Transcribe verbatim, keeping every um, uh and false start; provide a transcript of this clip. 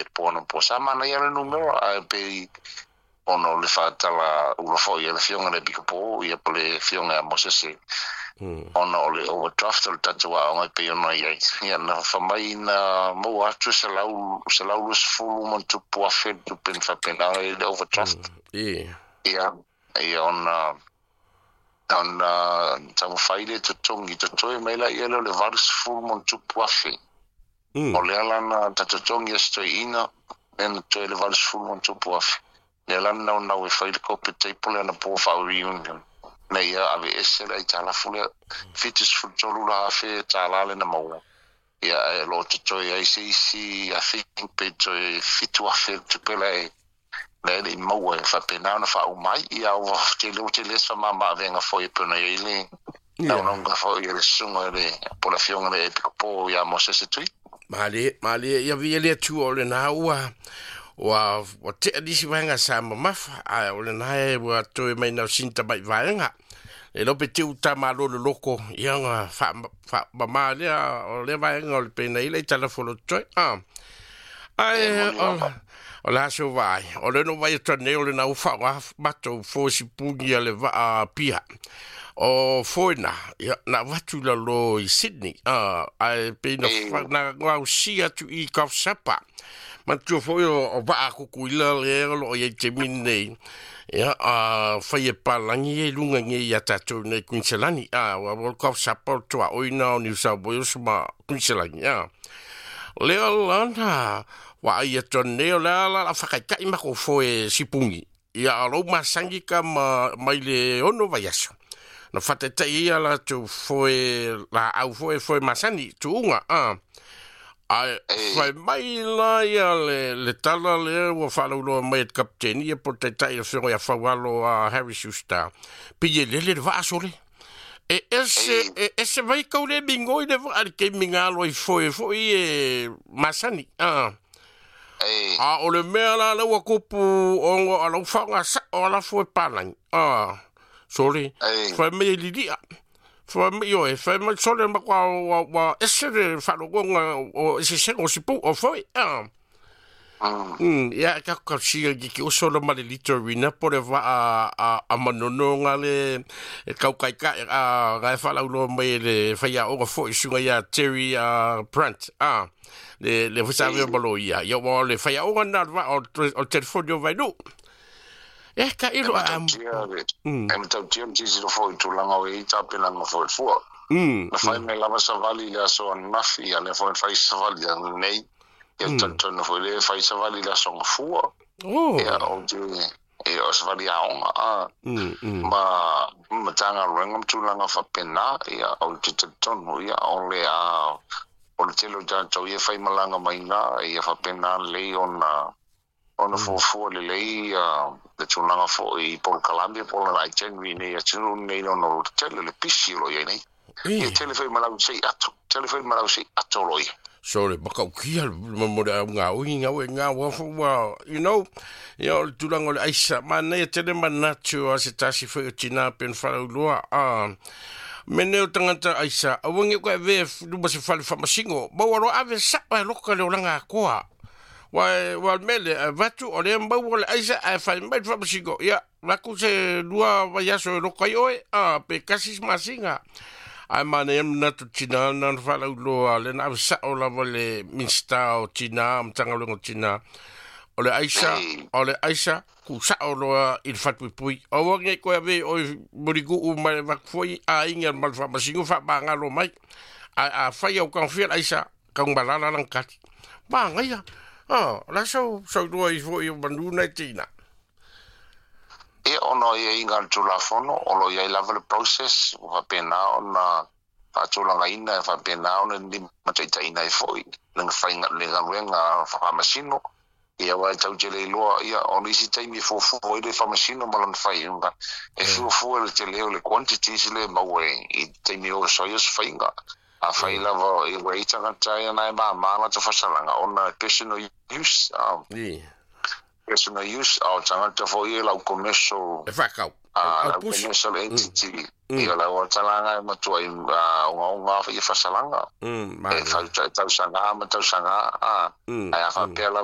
e pono po sa mana ia le numero a pe ono le fatala ulo foi le fionga le pico ia pole fionga mo se se ono le overdraft le tatua o pe ono ia ia na famai na mo atu se lau se lau los fulu mo tu po afe tu pen fa pena le overdraft e ia ia ona ona tamo faile to tongi to toi mela ia le varis fulu mo tu po afe o le ala na to tongi sto ina en to le varis fulu mo tu po afe le ala na na we faile ko pe te pole na po fa reunion nei ave ese lai tala fule fitis futolo la fe tala le na mo ia lo to ia si si I think pe to fitu afe to pele le le mo fa pena na fa o mai ia o te lo te le sa mama venga foi pena ile na non ga foi le sunga le popolazione le po ia mo se se tui male male ia vi le tu ole na ua wa wa te disi vanga sa mama a ole na e wa to mai na sinta mai vanga e lo pe tu ta malo lo loko ia nga fa fa mama le ole vanga ole pe nei le telefono toi ah ai o la so vai o le no vai torneo le na ufa wa bato fo si pungi le va pia o foina ya na watu la lo i Sydney ah ai pe na na wa sia tu i ka sapa ma tu fo o va ku ku la le lo ye te minne ya a fai pa langi e lunga ngi ya tatu ne Queensland ah wa vol ka sapa tu o ina New South Wales ma Queensland ya le lana wa ia torneo la la la whakaikai mako foe sipungi. Ia alo masangi ka ma, mai le ono vaiaso. Na whatetai ia la tu foe, la au foe foe masani, tu unga, ah. Ai, whai mai la ia le, le tala le wa whalauloa mai at kapteni, ia po te tai a whiro ia whawalo a Harry Schuster. Pie lele le vaasole. E ese, e ese vai kaure mingoi le vaari ke mingalo i foe foe e masani, ah. Ah, o le mea la la wakupu o ala ufanga sa o la foi palang. Ah, sorry. Foi me lidia. Foi me yo, foi me sorry ma kwa wa wa ese de falo gonga o ese se o sipu o foi. Ah. Mm, ya ka ka sia ki o solo ma le litorina por va a a a manono ngale ka ka ka a ga fa la lo me le fa ya o foi sunga ya Terry Brandt. Ah. le le fusavio baloia io vuole fai ora va o telefono vai no e ka ilo am am tau tiam tisi lo foi tu langa o ta pela no foi fu mm la fai me lava savali la so mafia le foi fai savali nei e tanto no foi le fai savali la so fu oh e o je e o savali a ah ma ma tanga rangam tu langa fa pena e o te tono ia o le a o le telo ja tau ia fai malanga mai nga ia fa pena le ona ona fo fo le le le tunanga fo i por Colombia por la January ne atu ne no no tele le pisilo ia nei ia tele fai malau sei atu tele fai malau sei atu loi sorry baka kia mo nga o nga o nga o fo you know ia tunanga le aisa mana ia tele manacho se tasi foi tina pen fa loa ah meneu tangata aisa awangi ko ve du basi fal famasingo ba waro ave sa ba loka le langa koa wa wa mele vatu o le mba wala aisa a fal mai famasingo ya la ku se dua vaya so loka yo a pe kasis masinga ai mane na tu tina na fala lo ale na sa o la vole minsta o tina mtanga lo tina ole aisa ole aisa ku sa o loa il fatu pui o wange ko ave o morigu u mai va foi a inga mal fa masingo fa banga lo mai a a fai o confia aisa ka un balala lan kat banga ya ah la so so do i foi o bandu na tina e ono e inga tu la fono o lo ia level process va pena ona fa tu la ina fa pena ona ni matai tai nai foi lang fai nga le nga fa masino ia wa tau tele loa ia on isi taimi fo fo ile farmacino malan fai nga e fo fo le tele le quantities le mawe i taimi o soyos fainga a fai lava i wait anga tai na ba mala to fasalanga on personal use um personal use au tanga to fo ia la commercial e fakau a commercial entity ia la wa talanga ma to i nga nga fa fasalanga e fa tau sanga ma tau sanga a ai fa pela